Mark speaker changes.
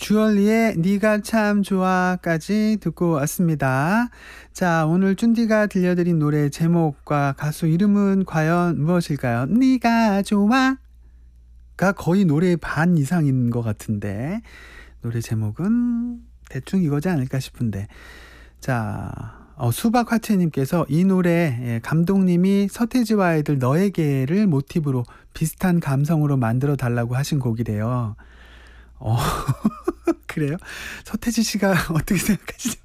Speaker 1: 주얼리의 네가 참 좋아까지 듣고 왔습니다. 자, 오늘 쭌디가 들려드린 노래 제목과 가수 이름은 과연 무엇일까요? 네가 좋아가 거의 노래의 반 이상인 것 같은데 노래 제목은 대충 이거지 않을까 싶은데. 자, 수박화채님께서 이 노래 감독님이 서태지와 아이들 너에게를 모티브로 비슷한 감성으로 만들어 달라고 하신 곡이래요. 그래요? 서태지 씨가 어떻게 생각하시죠?